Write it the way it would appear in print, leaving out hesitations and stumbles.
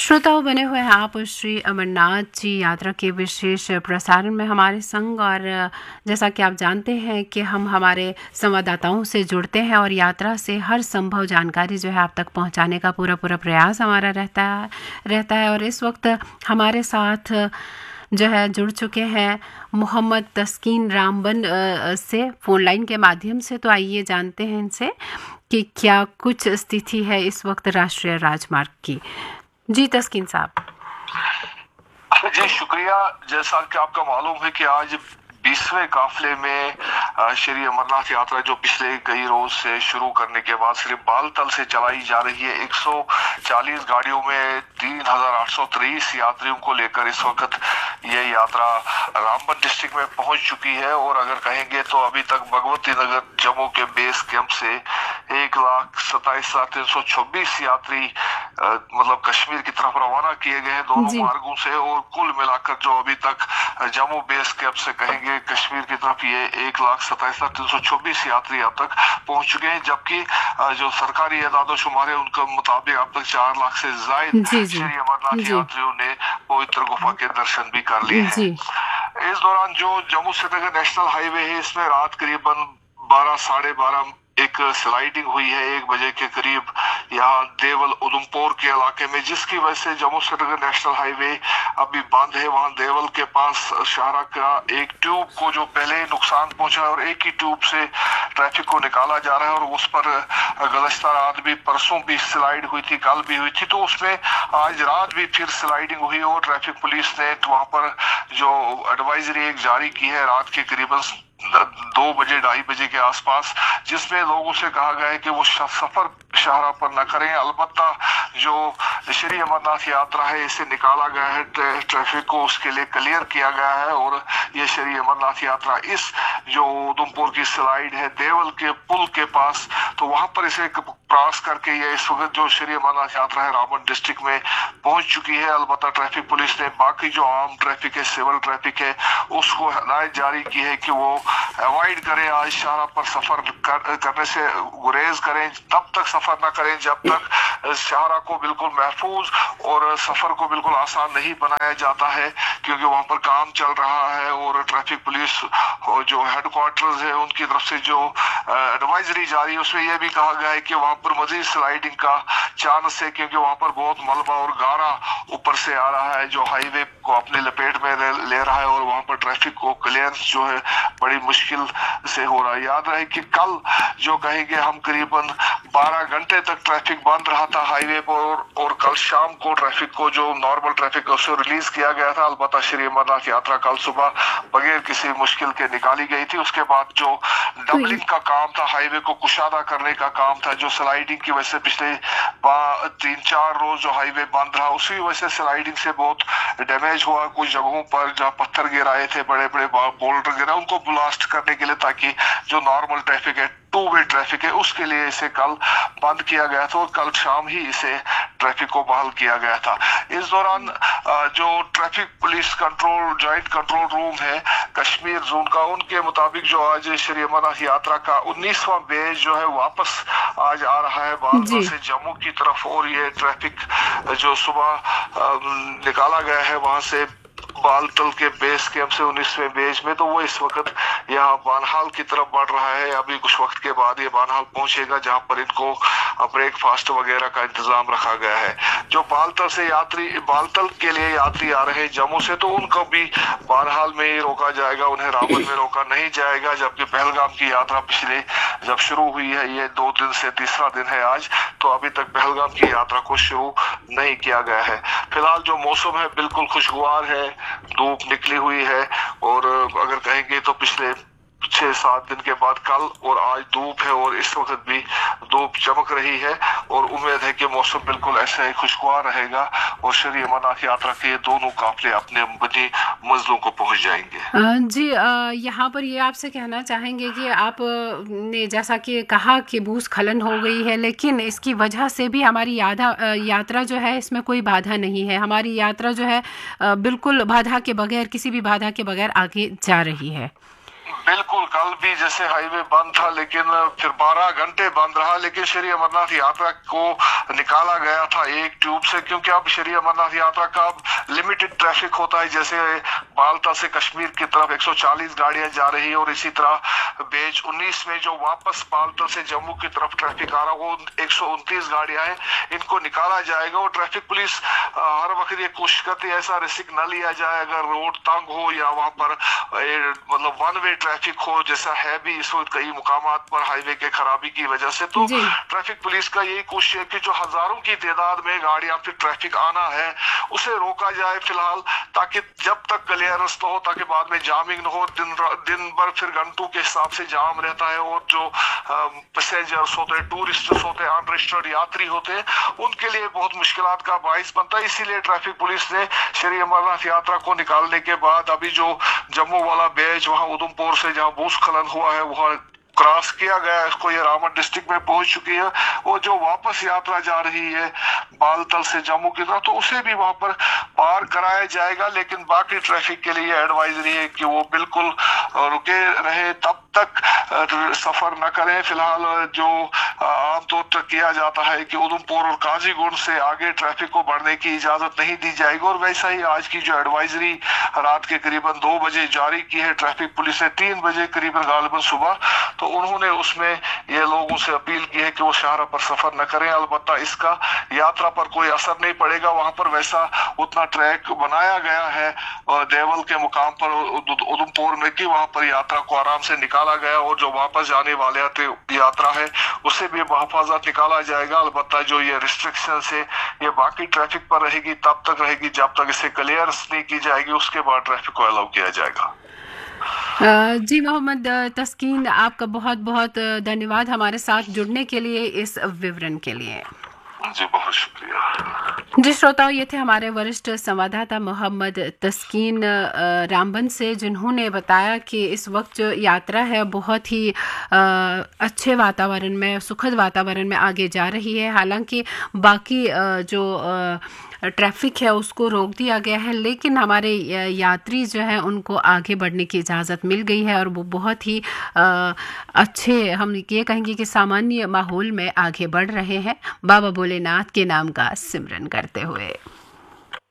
श्रोताओं, बने हुए हैं आप श्री अमरनाथ जी यात्रा के विशेष प्रसारण में हमारे संग। और जैसा कि आप जानते हैं कि हम हमारे संवाददाताओं से जुड़ते हैं और यात्रा से हर संभव जानकारी जो है आप तक पहुंचाने का पूरा प्रयास हमारा रहता है। और इस वक्त हमारे साथ जो है जुड़ चुके हैं मोहम्मद तस्कीन रामबन से फ़ोन लाइन के माध्यम से। तो आइए जानते हैं इनसे कि क्या कुछ स्थिति है इस वक्त राष्ट्रीय राजमार्ग की। जी तस्कीन साहब। जी शुक्रिया। जैसा कि आपका मालूम है कि आज 20वें काफिले में श्री अमरनाथ यात्रा जो पिछले कई रोज से शुरू करने के बाद सिर्फ बालतल से चलाई जा रही है, 140 गाड़ियों में 3823 यात्रियों को लेकर इस वक्त ये यात्रा रामबन डिस्ट्रिक्ट में पहुंच चुकी है। और अगर कहेंगे तो अभी तक भगवती नगर जम्मू के बेस कैंप से 1,27,326 यात्री मतलब कश्मीर की तरफ रवाना किए गए हैं दोनों मार्गों से। और कुल मिलाकर जो अभी तक जम्मू बेस कैंप से कहेंगे कश्मीर की तरफ ये 1,27,326 यात्री अब तक पहुंच चुके हैं, जबकि जो सरकारी एदादोशुमार है उनके मुताबिक अब तक 4 लाख से ज्यादा श्री अमरनाथ यात्रियों ने पवित्र गुफा के दर्शन भी कर लिए हैं। इस दौरान जो जम्मू श्रीनगर नेशनल हाईवे है इसमें रात करीबन 12 साढ़े 12 एक स्लाइडिंग हुई है 1 बजे के करीब यहाँ देवल उधमपुर के इलाके में, जिसकी वजह से जम्मू श्रीनगर नेशनल हाईवे अभी बंद है। वहां देवल के पास शाहरा का एक ट्यूब को जो पहले नुकसान पहुंचा है और एक ही ट्यूब से ट्रैफिक को निकाला जा रहा है। और उस पर गुज़श्ता रात भी परसों भी स्लाइड हुई थी, कल भी हुई थी, तो उसमें आज रात भी फिर स्लाइडिंग हुई। और ट्रैफिक पुलिस ने वहां पर जो एडवाइजरी एक जारी की है रात के करीबन 2 बजे 2:30 बजे के आसपास, जिसमें लोगों से कहा गया है कि वो सफर शाहरा पर न करें। अलबत्ता जो श्री अमरनाथ यात्रा है इसे निकाला गया है, ट्रैफिक को उसके लिए क्लियर किया गया है। और ये श्री अमरनाथ यात्रा इस जो उधमपुर की स्लाइड है देवल के पुल के पास, तो वहां पर इसे क्रॉस करके ये इस वक्त जो श्री अमरनाथ यात्रा है रामबन डिस्ट्रिक्ट में पहुंच चुकी है। अलबत्ता ट्रैफिक पुलिस ने बाकी जो आम ट्रैफिक है, सिविल ट्रैफिक है, उसको हिदायत जारी की है कि वो अवॉइड करें, आज शाहरा पर सफर करने से गुरेज करें, तब तक सफर न करें जब तक शाहरा को बिल्कुल महफूज और सफर को बिल्कुल आसान नहीं बनाया जाता है, क्योंकि वहां पर काम चल रहा है। और ट्रैफिक पुलिस जो हेडक्वार्टर्स है उनकी तरफ से जो एडवाइजरी जारी है उसमें यह भी कहा गया है कि वहां पर मजीद स्लाइडिंग का चांस है, क्योंकि वहां पर बहुत मलबा और गारा ऊपर से आ रहा है जो हाईवे को अपने लपेट में ले रहा है। और वहां पर ट्रैफिक को क्लियरेंस जो है बड़ी मुश्किल से हो रहा है। याद रहे कि कल जो कहेंगे हम करीबन 12 घंटे तक ट्रैफिक बंद रहा था हाईवे पर, और कल शाम को ट्रैफिक को जो नॉर्मल ट्रैफिक उसे रिलीज किया गया था। अलबत्ता श्री अमरनाथ यात्रा कल सुबह बगैर किसी मुश्किल के निकाली गई थी। उसके बाद जो डबलिंग का काम था, हाईवे को कुशादा करने का काम था, जो स्लाइडिंग की वजह से पिछले 3-4 रोज जो हाईवे बंद रहा, उसी वजह से स्लाइडिंग से बहुत डैमेज हुआ। कुछ जगहों पर जहाँ पत्थर गिराए थे, बड़े बड़े बोल्डर गिरा, उनको ब्लास्ट करने के लिए, ताकि जो नॉर्मल ट्रैफिक है, 2 वे ट्रैफिक है, उसके लिए इसे कल बंद किया गया था। और कल शाम ही इसे ट्रैफिक को बहाल किया गया था। इस दौरान जो traffic police control joint control room है कश्मीर जोन का, उनके मुताबिक जो आज श्री अमरनाथ यात्रा का 19वां बेज जो है वापस आज आ रहा है बालतल से जम्मू की तरफ। और ये ट्रैफिक जो सुबह निकाला गया है वहां से बालतल के बेस कैंप से 19वें बेज में, तो वो इस वक्त यहाँ बानहाल की तरफ बढ़ रहा है। अभी कुछ वक्त के बाद ये बानहाल पहुंचेगा, जहाँ पर इनको ब्रेकफास्ट वगैरह का इंतजाम रखा गया है। जो बालतल से यात्री बालतल के लिए यात्री आ रहे हैं जम्मू से, तो उनको भी बानहाल में ही रोका जाएगा, उन्हें रामबन में रोका नहीं जाएगा। जबकि पहलगाम की यात्रा पिछले जब शुरू हुई है, ये 2 दिन से तीसरा दिन है आज, तो अभी तक पहलगाम की यात्रा को शुरू नहीं किया गया है। फिलहाल जो मौसम है बिल्कुल खुशगवार है, धूप निकली हुई है। और अगर कहेंगे तो पिछले 6-7 दिन के बाद कल और आज धूप है, और इस वक्त भी धूप चमक रही है। और उम्मीद है कि मौसम बिल्कुल ऐसे ही खुशगवार रहेगा और श्री अमरनाथ यात्रा के दोनों काफिले अपने बनी मंजिलों को पहुंच जाएंगे। जी यहाँ पर ये आपसे कहना चाहेंगे कि आप ने जैसा कि कहा कि भूस्खलन हो गई है, लेकिन इसकी वजह से भी हमारी यात्रा जो है इसमें कोई बाधा नहीं है। हमारी यात्रा जो है बिल्कुल बाधा के बगैर, किसी भी बाधा के बगैर आगे जा रही है। बिल्कुल, कल भी जैसे हाईवे बंद था, लेकिन फिर 12 घंटे बंद रहा, लेकिन श्री अमरनाथ यात्रा को निकाला गया था एक ट्यूब से, क्योंकि अब श्री अमरनाथ यात्रा का अब लिमिटेड ट्रैफिक होता है। जैसे बालता से कश्मीर की तरफ 140 गाड़ियां जा रही है, और इसी तरह बैच 19 में जो वापस बालता से जम्मू की तरफ ट्रैफिक आ रहा है, वो 129 गाड़ियां हैं, इनको निकाला जाएगा। और ट्रैफिक पुलिस हर वक्त ये कोशिश करती है ऐसा रिस्क न लिया जाए, अगर रोड तंग हो या वहां पर मतलब वन वे ट्रैफिक हो, जैसा है भी इस वक्त कई मुकामात पर हाईवे के खराबी की वजह से। तो ट्रैफिक पुलिस का यही कोशिश है कि जो हजारों की तादाद में गाड़ियां फिर ट्रैफिक आना है उसे रोका जाए फिलहाल, ताकि जब तक क्लियरेंस तो हो, ताकि बाद में जामिंग न हो। दिन भर फिर घंटों के हिसाब से जाम रहता है, और जो पैसेंजर्स होते हैं, टूरिस्ट्स होते हैं, अनरजिस्टर्ड यात्री होते हैं, उनके लिए बहुत मुश्किलात का बाइस बनता है। इसीलिए ट्रैफिक पुलिस ने श्री अमरनाथ यात्रा को निकालने के बाद अभी जो जम्मू वाला बैच वहां उधमपुर से जहां भूस्खलन हुआ है वहां क्रॉस किया गया, इसको ये रामबन डिस्ट्रिक्ट में पहुंच चुकी है। और जो वापस यात्रा जा रही है बालतल से जम्मू की तरफ, तो उसे भी वहां पर पार कराया जाएगा। लेकिन बाकी ट्रैफिक के लिए एडवाइजरी है कि वो बिल्कुल रुके रहे, तब तक सफर न करें। फिलहाल जो आमतौर पर किया जाता है कि उधमपुर और काजीगुंड से आगे ट्रैफिक को बढ़ने की इजाजत नहीं दी जाएगी। और वैसा ही आज की जो एडवाइजरी रात के करीबन 2 बजे जारी की है ट्रैफिक पुलिस ने, 3 बजे करीबन गालिबन सुबह, तो उन्होंने उसमें ये लोगों से अपील की है कि वो शाहरा पर सफर न करें। अलबत्ता इसका यात्रा पर कोई असर नहीं पड़ेगा, वहां पर वैसा उतना ट्रैक बनाया गया है देवल के मुकाम पर उधमपुर में कि वहां पर यात्रा को आराम से निकाला गया, और जो वापस जाने वाले यात्रा है उसे भी बहफाजत निकाला जाएगा। अलबत्ता जो ये रिस्ट्रिक्शन है ये बाकी ट्रैफिक पर रहेगी, तब तक रहेगी जब तक इसे क्लियरेंस नहीं की जाएगी, उसके बाद ट्रैफिक को अलाउ किया जाएगा। जी मोहम्मद तस्कीन, आपका बहुत बहुत धन्यवाद हमारे साथ जुड़ने के लिए, इस विवरण के लिए। जी बहुत शुक्रिया। जी श्रोताओं, ये थे हमारे वरिष्ठ संवाददाता मोहम्मद तस्कीन रामबन से, जिन्होंने बताया कि इस वक्त जो यात्रा है बहुत ही अच्छे वातावरण में, सुखद वातावरण में आगे जा रही है। हालांकि बाकी जो ट्रैफिक है उसको रोक दिया गया है, लेकिन हमारे यात्री जो हैं उनको आगे बढ़ने की इजाज़त मिल गई है, और वो बहुत ही अच्छे, हम ये कहेंगे कि सामान्य माहौल में आगे बढ़ रहे हैं, बाबा भोलेनाथ के नाम का सिमरन करते हुए।